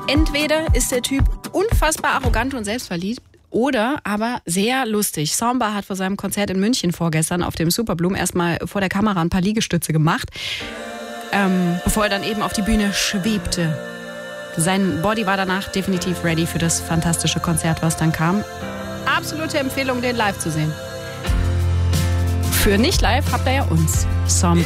Entweder ist der Typ unfassbar arrogant und selbstverliebt oder aber sehr lustig. Samba hat vor seinem Konzert in München vorgestern auf dem Superbloom erstmal vor der Kamera ein paar Liegestütze gemacht, bevor er dann eben auf die Bühne schwebte. Sein Body war danach definitiv ready für das fantastische Konzert, was dann kam. Absolute Empfehlung, den live zu sehen. Für nicht live habt ihr ja uns. Samba.